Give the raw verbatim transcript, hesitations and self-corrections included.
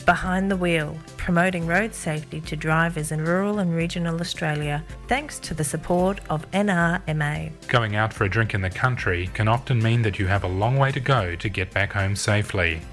Behind the Wheel, promoting road safety to drivers in rural and regional Australia, thanks to the support of N R M A. Going out for a drink in the country can often mean that you have a long way to go to get back home safely.